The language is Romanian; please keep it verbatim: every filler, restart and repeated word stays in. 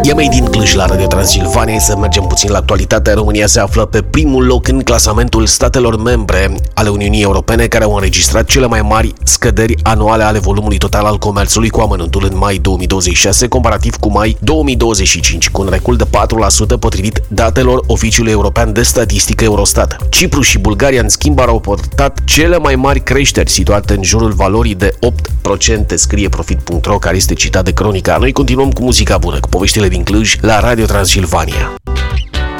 E Made in Cluj la Radio Transilvania. Să mergem puțin la actualitate. România se află pe primul loc în clasamentul statelor membre ale Uniunii Europene care au înregistrat cele mai mari scăderi anuale ale volumului total al comerțului cu amănuntul în mai două mii douăzeci și șase, comparativ cu mai două mii douăzeci și cinci, cu un recul de patru la sută potrivit datelor Oficiului European de Statistică Eurostat. Cipru și Bulgaria, în schimb, au raportat cele mai mari creșteri, situate în jurul valorii de opt la sută, scrie Profit punct ro, care este citat de Cronica. Noi continuăm cu muzica bună, cu poveștile din Cluj la Radio Transilvania.